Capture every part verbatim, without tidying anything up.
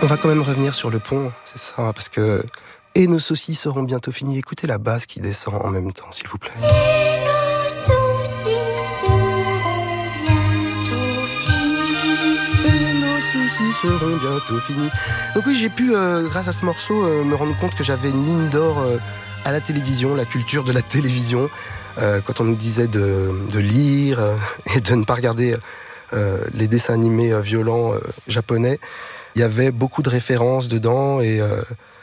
On va quand même revenir sur le pont, c'est ça, parce que... Et nos soucis seront bientôt finis. Écoutez la basse qui descend en même temps, s'il vous plaît. Et nos soucis seront bientôt finis. Et nos soucis seront bientôt finis. Donc oui, j'ai pu, euh, grâce à ce morceau, euh, me rendre compte que j'avais une mine d'or euh, à la télévision, la culture de la télévision. Euh, quand on nous disait de, de lire euh, et de ne pas regarder euh, les dessins animés euh, violents euh, japonais, il y avait beaucoup de références dedans et... Euh,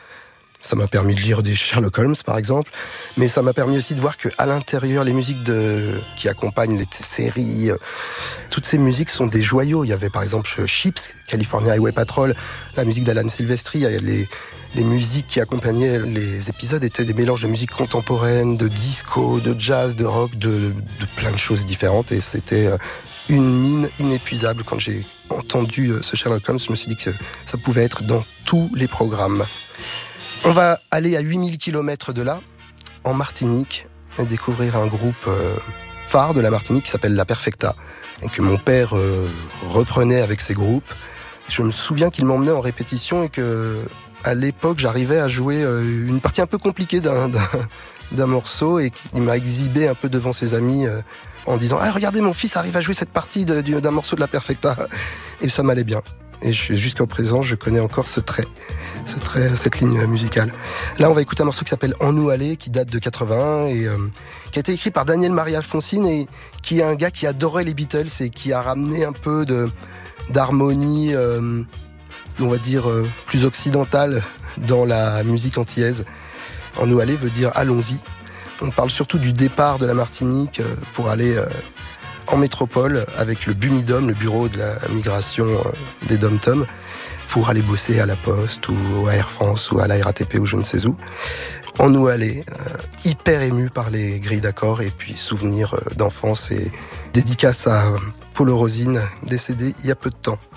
Ça m'a permis de lire des Sherlock Holmes, par exemple, mais ça m'a permis aussi de voir qu'à l'intérieur, les musiques de... qui accompagnent les t- séries, euh, toutes ces musiques sont des joyaux. Il y avait par exemple Chips, California Highway Patrol, la musique d'Alan Silvestri, les, les musiques qui accompagnaient les épisodes étaient des mélanges de musique contemporaine, de disco, de jazz, de rock, de, de plein de choses différentes, et c'était une mine inépuisable. Quand j'ai entendu ce Sherlock Holmes, je me suis dit que ça pouvait être dans tous les programmes. On va aller à huit mille kilomètres de là, en Martinique, et découvrir un groupe euh, phare de la Martinique qui s'appelle La Perfecta, et que mon père euh, reprenait avec ses groupes. Je me souviens qu'il m'emmenait en répétition et que, à l'époque, j'arrivais à jouer euh, une partie un peu compliquée d'un, d'un, d'un morceau, et qu'il m'a exhibé un peu devant ses amis euh, en disant « Ah, regardez, mon fils arrive à jouer cette partie de, d'un morceau de La Perfecta !» Et ça m'allait bien. Et jusqu'au présent, je connais encore ce trait, ce trait, cette ligne musicale. Là, on va écouter un morceau qui s'appelle En nous aller, qui date de quatre-vingt-un et euh, qui a été écrit par Daniel Maria Alfonsine, et qui est un gars qui adorait les Beatles et qui a ramené un peu de d'harmonie, euh, on va dire euh, plus occidentale dans la musique antillaise. En nous aller veut dire allons-y. On parle surtout du départ de la Martinique euh, pour aller euh, en métropole avec le Bumidom, le bureau de la migration des Dom-Tom, pour aller bosser à la Poste ou à Air France ou à la R A T P ou je ne sais où. En nous aller, euh, hyper ému par les grilles d'accords et puis souvenirs d'enfance et dédicace à Paulo Rosine, décédé il y a peu de temps.